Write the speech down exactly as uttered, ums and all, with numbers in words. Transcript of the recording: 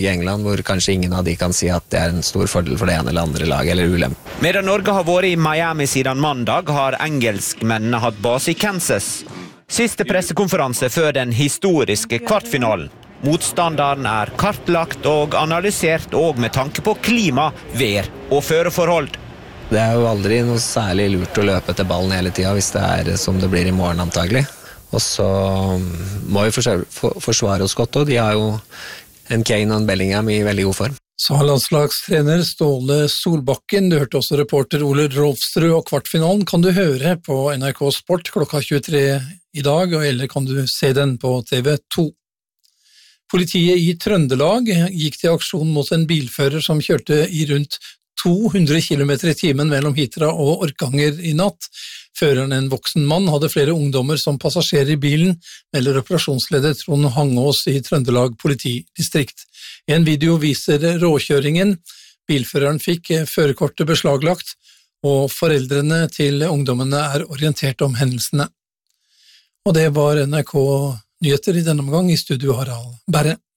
I England, hvor kanskje ingen av de kan si at det er en stor fordel for det ene eller andre laget, eller ulem. Medan Norge har vært i Miami siden mandag, har engelskmennene hatt base i Kansas. Siste pressekonferanse før den historiske kvartfinalen. Motstanderen er kartlagt og analysert, og med tanke på klima, vær og føreforhold. Det er jo aldri noe særlig lurt å løpe etter ballen hele tiden, hvis det er som det blir i morgen antagelig. Og så må vi forsvare oss godt, og de har jo en Kane og en Bellingham i veldig god form. Sa landslagstrener Ståle Solbakken. Du hørte også reporter Ole Rolfsrud, og kvartfinalen kan du høre på N R K Sport klokka tjuetre i dag, eller kan du se den på T V to. Politiet i Trøndelag gikk til aksjon mot en bilfører som kjørte i rundt to hundre kilometer i timen mellom Hitra og Orkanger i natt. Føreren, en voksen mann, hadde flere ungdommer som passasjerer i bilen, melder operasjonsleder Trond Hangås i Trøndelag politidistrikt. En video viser råkjøringen. Bilføreren fikk førerkortet beslaglagt, og foreldrene til ungdommene er orientert om hendelsene. Og det var N R K Nyheter i denne omgang. I studio Harald Berre.